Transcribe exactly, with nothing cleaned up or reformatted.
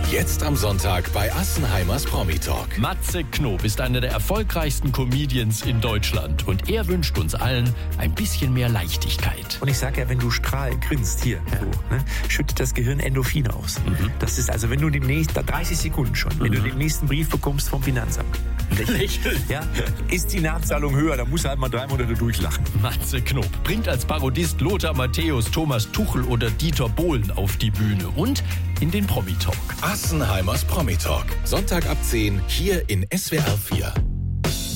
Jetzt am Sonntag bei Assenheimers Promi Talk. Matze Knob ist einer der erfolgreichsten Comedians in Deutschland und er wünscht uns allen ein bisschen mehr Leichtigkeit. Und ich sage ja, wenn du strahlend grinst, hier, ja. so, ne, schüttet das Gehirn Endorphine aus. Mhm. Das ist also, wenn du demnächst, da dreißig Sekunden schon, wenn mhm. du den nächsten Brief bekommst vom Finanzamt, lächeln, ja, ist die Nachzahlung höher, da musst du halt mal drei Monate durchlachen. Matze Knob bringt als Parodist Lothar Matthäus, Thomas Tuchel oder Dieter Bohlen auf die Bühne und in den Promi Talk. Assenheimers Promi Talk. Sonntag ab zehn hier in S W R vier.